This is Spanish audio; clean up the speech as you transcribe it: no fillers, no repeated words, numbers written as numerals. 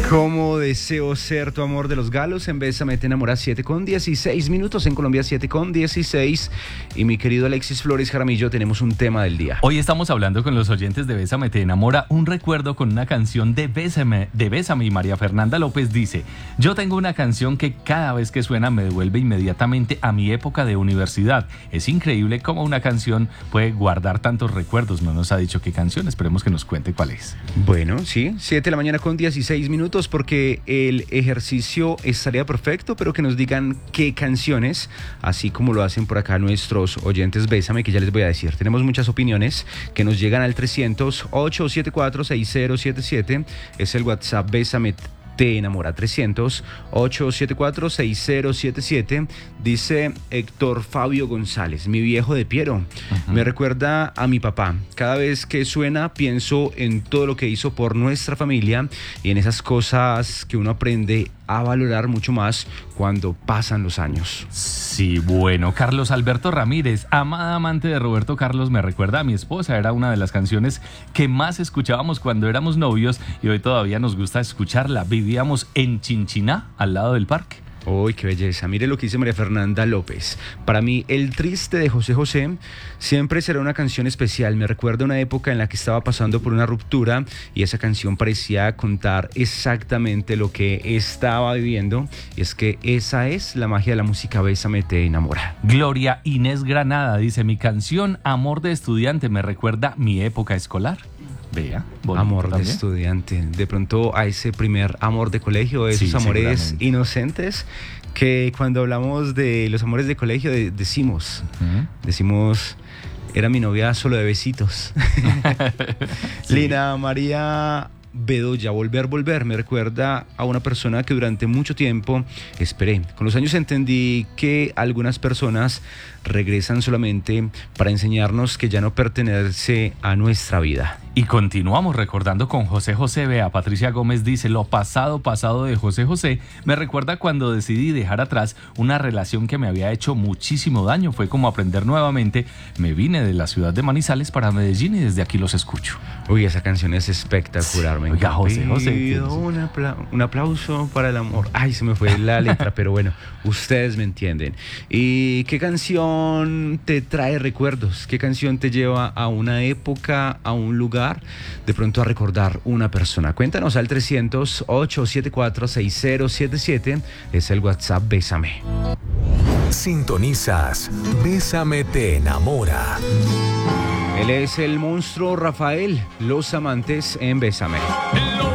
Como deseo ser tu amor de los galos, en Bésame te enamoras 7:16 en Colombia 7:16. Y mi querido Alexis Flores Jaramillo, tenemos un tema del día. Hoy estamos hablando con los oyentes de Bésame te enamora, un recuerdo con una canción de Bésame, y María Fernanda López dice: yo tengo una canción que cada vez que suena me devuelve inmediatamente a mi época de universidad. Es increíble cómo una canción puede guardar tantos recuerdos. No nos ha dicho qué canción, esperemos que nos cuente cuál es. Bueno, sí, 7:16 porque el ejercicio estaría perfecto, pero que nos digan qué canciones, así como lo hacen por acá nuestros oyentes Bésame, que ya les voy a decir. Tenemos muchas opiniones que nos llegan al 300-874-6077, es el WhatsApp Bésame te enamora, 300-874-6077. Dice Héctor Fabio González: mi viejo de Piero. Me recuerda a mi papá. Cada vez que suena pienso en todo lo que hizo por nuestra familia y en esas cosas que uno aprende a valorar mucho más cuando pasan los años. Sí, bueno, Carlos Alberto Ramírez, amada amante de Roberto Carlos, me recuerda a mi esposa. Era una de las canciones que más escuchábamos cuando éramos novios y hoy todavía nos gusta escucharla. Vivíamos en Chinchiná, al lado del parque. ¡Uy, qué belleza! Mire lo que dice María Fernanda López. Para mí, El Triste de José José siempre será una canción especial. Me recuerda una época en la que estaba pasando por una ruptura y esa canción parecía contar exactamente lo que estaba viviendo. Y es que esa es la magia de la música. Bésame te enamora. Gloria Inés Granada dice: mi canción Amor de Estudiante me recuerda mi época escolar. Vea, amor también. De estudiante, de pronto a ese primer amor de colegio, esos amores inocentes que cuando hablamos de los amores de colegio decimos, era mi novia solo de besitos. Sí. Lina María Bedoya, volver, me recuerda a una persona que durante mucho tiempo esperé. Con los años entendí que algunas personas regresan solamente para enseñarnos que ya no pertenece a nuestra vida. Y continuamos recordando con José José. Vea, Patricia Gómez dice: lo pasado de José José me recuerda cuando decidí dejar atrás una relación que me había hecho muchísimo daño. Fue como aprender nuevamente. Me vine de la ciudad de Manizales para Medellín y desde aquí los escucho. Uy, esa canción es espectacular. Me Oiga, José José. Un aplauso para el amor. Ay, se me fue la letra, pero bueno, ustedes me entienden. ¿Y qué canción te trae recuerdos? ¿Qué canción te lleva a una época, a un lugar? De pronto a recordar una persona. Cuéntanos al 300-874-6077. Es el WhatsApp Bésame. Sintonizas Bésame te enamora. Él es el monstruo Rafael. Los amantes en Bésame.